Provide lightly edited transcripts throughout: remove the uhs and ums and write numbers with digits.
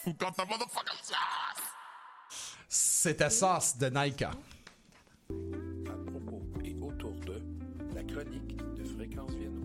C'était Sauce de Naika. À propos et autour de la chronique de Fréquence Vienno.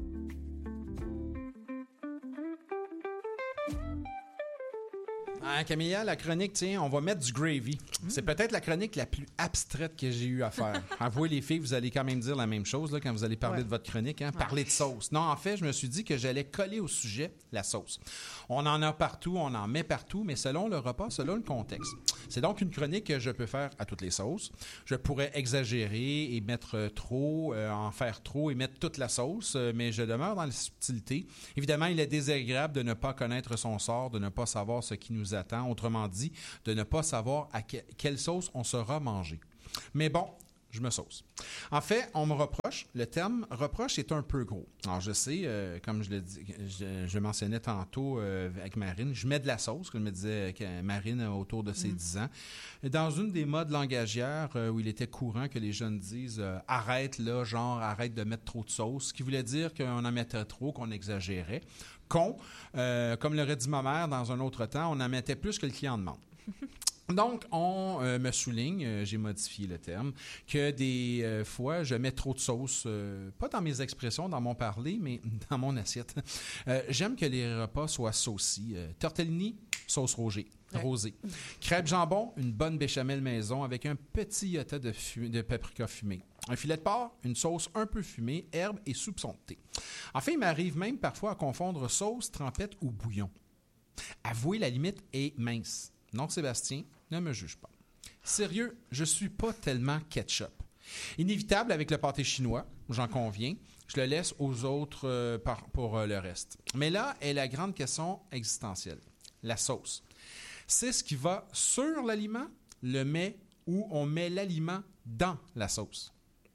Hein, Camilla, la chronique, tiens, on va mettre du gravy. C'est peut-être la chronique la plus abstraite que j'ai eu à faire. Avouez les filles, vous allez quand même dire la même chose là, quand vous allez parler de votre chronique, hein, parler de sauce. Non, en fait, je me suis dit que j'allais coller au sujet, la sauce. On en a partout, on en met partout, mais selon le repas, selon le contexte. C'est donc une chronique que je peux faire à toutes les sauces. Je pourrais exagérer et mettre trop, en faire trop et mettre toute la sauce, mais je demeure dans la subtilité. Évidemment, il est désagréable de ne pas connaître son sort, de ne pas savoir ce qui nous attend. Autrement dit, de ne pas savoir à quelle sauce on sera mangé. Mais bon, je me sauce. En fait, on me reproche. Le terme reproche est un peu gros. Alors, je sais, comme je le dis, je mentionnais tantôt avec Marine, je mets de la sauce, comme me disait Marine autour de ses 10 ans. Dans une des modes langagières où il était courant que les jeunes disent arrête là, genre arrête de mettre trop de sauce, ce qui voulait dire qu'on en mettait trop, qu'on exagérait. Comme l'aurait dit ma mère dans un autre temps, on en mettait plus que le client demande. Donc, on me souligne, j'ai modifié le terme, que des fois, je mets trop de sauce, pas dans mes expressions, dans mon parler, mais dans mon assiette. J'aime que les repas soient saucis. Tortellini, sauce rosée. Crêpes jambon, une bonne béchamel maison avec un petit iota de paprika fumé. Un filet de porc, une sauce un peu fumée, herbes et soupçons de thé. Enfin, il m'arrive même parfois à confondre sauce, trempette ou bouillon. Avouez, la limite est mince. Non, Sébastien, ne me juge pas. Sérieux, je suis pas tellement ketchup. Inévitable avec le pâté chinois, j'en conviens. Je le laisse aux autres pour le reste. Mais là est la grande question existentielle. La sauce. C'est ce qui va sur l'aliment, le met ou on met l'aliment dans la sauce.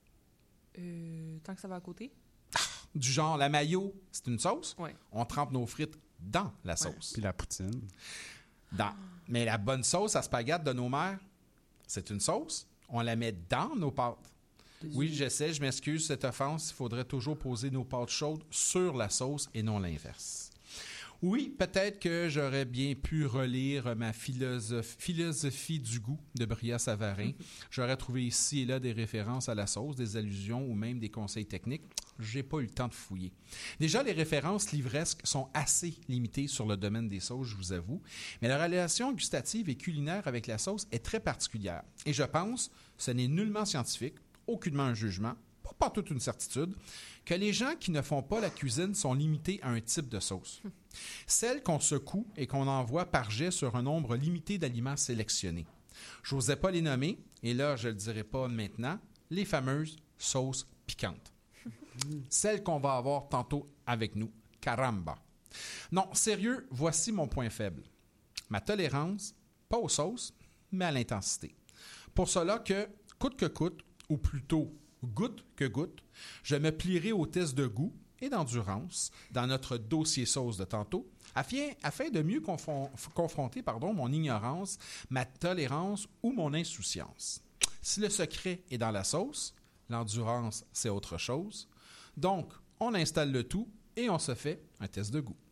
Tant que ça va à côté? Du genre, la mayo, c'est une sauce. Ouais. On trempe nos frites dans la sauce. Puis la poutine. Mais la bonne sauce à spaghetti de nos mères, c'est une sauce. On la met dans nos pâtes. Oui, je sais, je m'excuse, cette offense. Il faudrait toujours poser nos pâtes chaudes sur la sauce et non l'inverse. Oui, peut-être que j'aurais bien pu relire ma philosophie du goût de Brillat-Savarin. J'aurais trouvé ici et là des références à la sauce, des allusions ou même des conseils techniques. J'ai pas eu le temps de fouiller. Déjà, les références livresques sont assez limitées sur le domaine des sauces, je vous avoue. Mais la relation gustative et culinaire avec la sauce est très particulière. Et je pense, ce n'est nullement scientifique, aucunement un jugement, pas toute une certitude, que les gens qui ne font pas la cuisine sont limités à un type de sauce. Celle qu'on secoue et qu'on envoie par jet sur un nombre limité d'aliments sélectionnés. Je n'osais pas les nommer, et là, je ne le dirai pas maintenant, les fameuses sauces piquantes. Celles qu'on va avoir tantôt avec nous. Caramba! Non, sérieux, voici mon point faible. Ma tolérance, pas aux sauces, mais à l'intensité. Pour cela que coûte, ou plutôt goutte que goutte, je me plierai au test de goût et d'endurance dans notre dossier sauce de tantôt, afin de mieux confronter mon ignorance, ma tolérance ou mon insouciance. Si le secret est dans la sauce, l'endurance, c'est autre chose. Donc, on installe le tout et on se fait un test de goût.